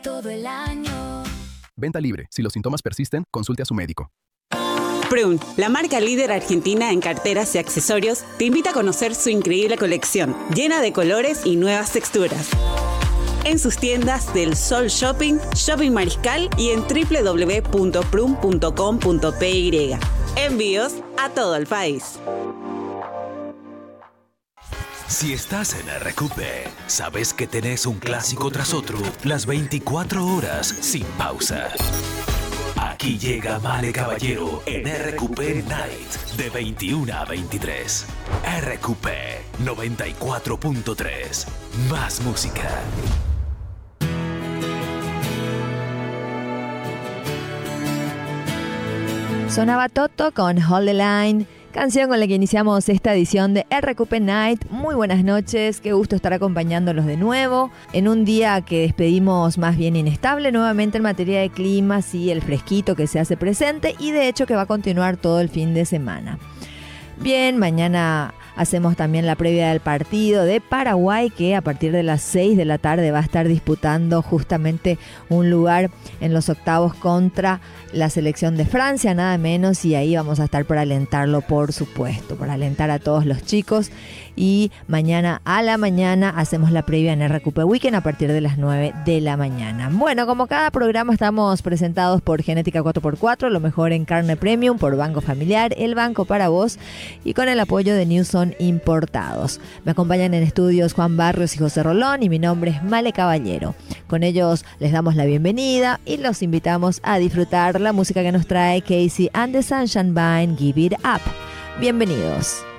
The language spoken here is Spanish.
todo el año. Venta libre. Si los síntomas persisten, consulte a su médico. Prun, la marca líder argentina en carteras y accesorios, te invita a conocer su increíble colección, llena de colores y nuevas texturas. En sus tiendas del Sol Shopping, Shopping Mariscal y en www.prun.com.py. Envíos a todo el país. Si estás en RQP, sabes que tenés un clásico tras otro, las 24 horas sin pausa. Aquí llega Male Caballero en RQP Night de 21 a 23. RQP 94.3. Más música. Sonaba Toto con Hold the Line, canción con la que iniciamos esta edición de RQP Night. Muy buenas noches, qué gusto estar acompañándolos de nuevo en un día que despedimos más bien inestable nuevamente en materia de clima, sí, el fresquito que se hace presente y de hecho que va a continuar todo el fin de semana. Bien, mañana hacemos también la previa del partido de Paraguay que a partir de las 6 de la tarde va a estar disputando justamente un lugar en los octavos contra la selección de Francia, nada menos, y ahí vamos a estar para alentarlo, por supuesto, para alentar a todos los chicos. Y mañana a la mañana hacemos la previa en RQP Weekend a partir de las 9 de la mañana. Bueno, como cada programa estamos presentados por Genética 4x4, lo mejor en carne premium, por Banco Familiar, el banco para vos, y con el apoyo de Newson Importados. Me acompañan en estudios Juan Barrios y José Rolón y mi nombre es Male Caballero. Con ellos les damos la bienvenida y los invitamos a disfrutar la música que nos trae Casey and the Sunshine Band, Give It Up. Bienvenidos.